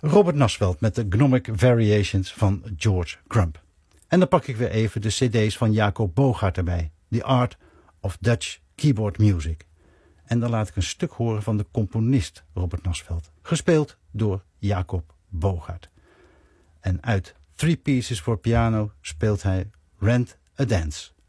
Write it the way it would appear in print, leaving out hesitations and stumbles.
Robert Nasveld met de Gnomic Variations van George Crumb. En dan pak ik weer even de cd's van Jacob Boogaard erbij. The Art of Dutch Keyboard Music. En dan laat ik een stuk horen van de componist Robert Nasveld. Gespeeld door Jacob Boogaard. En uit Three Pieces for Piano speelt hij Rent a Dance.